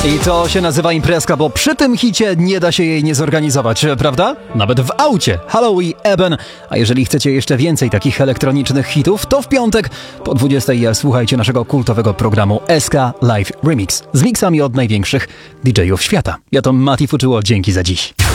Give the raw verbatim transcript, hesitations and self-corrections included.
I to się nazywa imprezka, bo przy tym hicie nie da się jej nie zorganizować, prawda? Nawet w aucie. Halloween, Eben. A jeżeli chcecie jeszcze więcej takich elektronicznych hitów, to w piątek po dwudziestej słuchajcie naszego kultowego programu S K Live Remix z miksami od największych D J ów świata. Ja to Mati Fuczyło, dzięki za dziś.